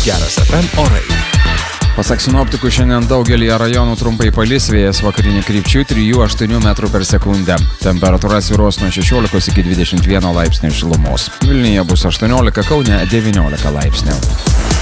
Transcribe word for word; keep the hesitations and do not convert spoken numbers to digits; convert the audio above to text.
Geras F M orai. Pasak sinoptikų, šiandien daugelį rajonų trumpai palis, vėjas vakarinių krypčių trijų aštuonių metrų per sekundę. Temperatūra svyruos nuo šešiolikos iki dvidešimt vieno laipsnių šilumos. Vilniuje bus aštuoniolika, Kaune devyniolika laipsnių.